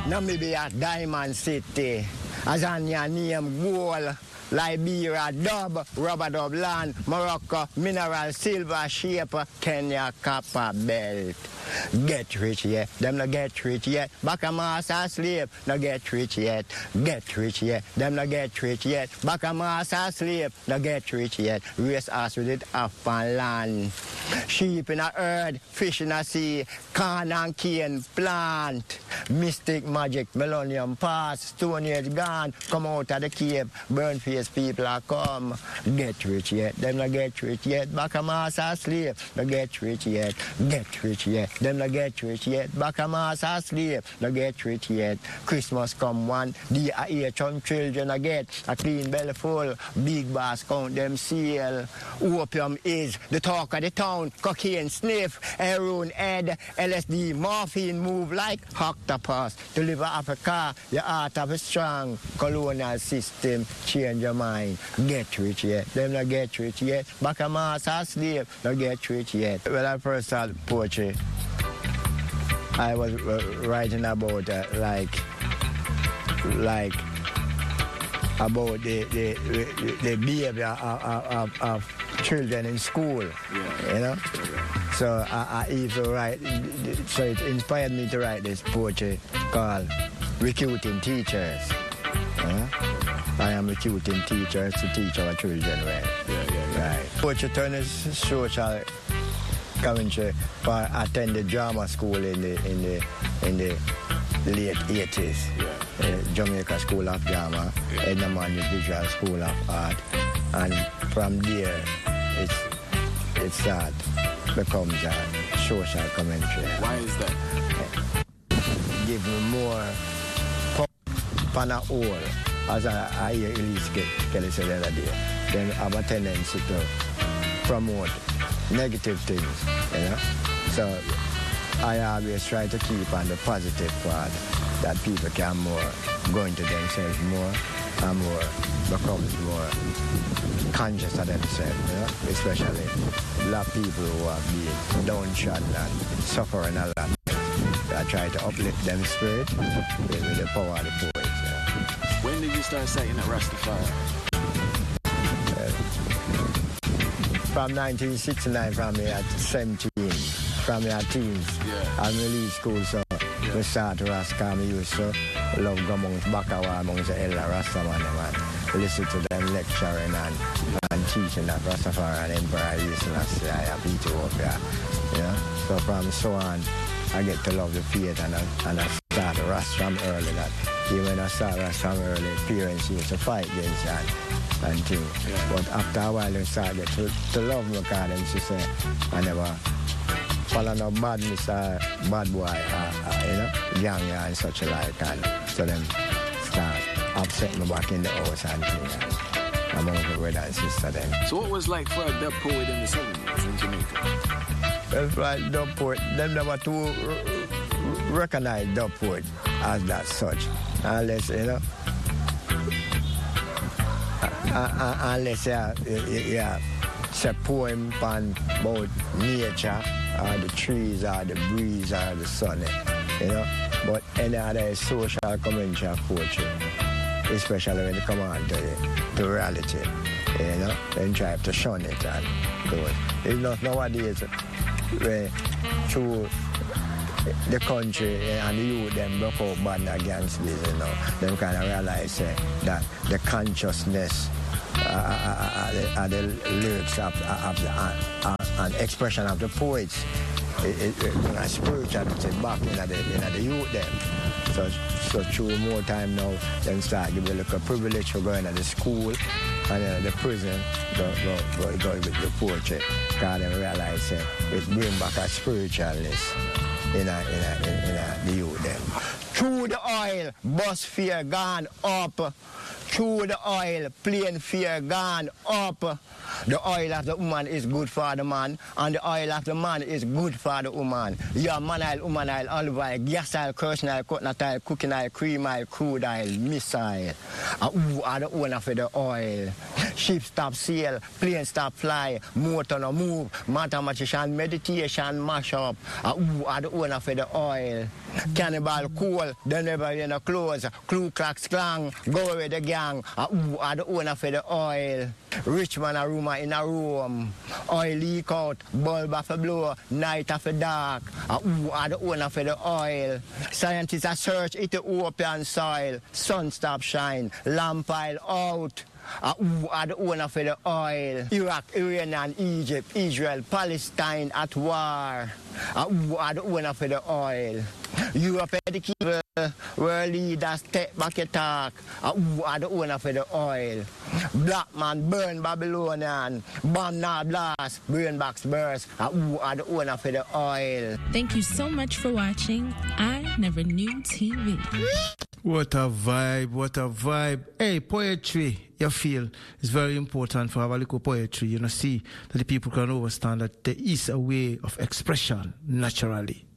Namibia, Diamond City, Azania, name, Gold, Liberia, Dub, Rubber Dub Land, Morocco, Mineral, Silver, Shape, Kenya, Copper Belt. Get rich yet, them no get rich yet. Back a master slave, no get rich yet. Get rich yet, them no get rich yet. Back a master slave, no get rich yet. Race us with it up on land. Sheep in a herd, fish in a sea, corn and cane, plant. Mystic magic, millennium past, Stone Age gone, come out of the cave, burn face people are come. Get rich yet, them no get rich yet. Back a master slave, no get rich yet. Get rich yet. Them no get rich yet. Back a master slave, no get rich yet. Christmas come one, the age some children a get a clean belly full. Big boss count them seal. Opium is the talk of the town. Cocaine sniff, heroin head, LSD, morphine move like octopus. To live in Africa, your heart of a strong colonial system. Change your mind. Get rich yet. Them no get rich yet. Back a master slave, no get rich yet. When I first started poetry, I was writing about like about the behavior of children in school, you know. So I even write. So it inspired me to write this poetry called "Recruiting Teachers." I am recruiting teachers to teach our children well. Right. Poetry turned is social commentary. I attended drama school in the late 80s. Jamaica School of Drama, Edna Manley Visual School of Art, and from there it starts becomes a social commentary. Why is that? Give me more pan a whole, as I hear Elise Kelly say the other day. Then I have a tendency to promote negative things, you know. So I always try to keep on the positive part, that people can more go into themselves more and more becomes more conscious of themselves, you know? Especially black people who are being downtrodden and suffering a lot. I try to uplift them spirit with the power of the poets. You know? When did you start saying that Rastafari? From 1969, from me at 17, from me at teens, I'm in school, so we start Rasta, we used to love go amongst Bakawa, amongst the elder Rastaman, man. Listen to them lecturing and teaching that Rastafari and Emperor Selassie and Ethiopia, you know. So from so on, I get to love the faith and I start Rasta from early. That even when I start Rasta from early, parents used to fight against that and things. But after a while, they start get to love me, because them she say, I never follow no badness or bad boy, you know, gang and such like. And so them start upsetting me back in the house and things. Among the brother and sister then. So what was like for a dub poet in the 70s in Jamaica? Well, like dub poet, them never too recognize dub poet as that such. Unless, you know, unless it's a poem about nature, or the trees, or the breeze, or the sun, you know. But any other social commentary of poetry, especially when it comes on to reality, you know, then try to shun it and do it. It's not nowadays where through the country and the youth them broke out bad against this, you know. Them kind of realize that the consciousness the lyrics of and expression of the poets, it spirituality back in the youth them. So through more time now, them start give a little privilege for going to the school and the prison, go with the poetry, because they realize it bring back a spiritualness in the youth them. Through the oil, bus fare gone up. through the oil, plain fear gone up. The oil of the woman is good for the man, and the oil of the man is good for the woman. Yeah, man oil, woman oil, olive oil, gas oil, kerosene oil, coconut oil, cooking oil, cream oil, crude oil, missile. Who are the owner for the oil? Ship stop sail, plane stop fly, motor no move, mathematician, meditation mash up. Who are the owner for the oil? Cannibal cool, they never wear no clothes, Ku Klux Klan, go away the gang. Who are the owner for the oil? Rich man a rumor in a room, oil leak out, bulb off a blow, night off a dark. Who are the owner for the oil? Scientists a search Ethiopian soil, sun stop shine, lamp oil out. Who are the owner for the oil? Iraq, Iran and Egypt, Israel, Palestine at war. Who are the owner for the oil? Europe educated world leaders take back your talk. Who are the owner for the oil? Black man burn Babylonian, bomb now blast, brain box burst. Who are the owner for the oil? Thank you so much for watching I Never Knew TV. What a vibe, what a vibe. Hey, poetry, you feel, is very important for our little poetry. You know, see that the people can understand that there is a way of expression naturally.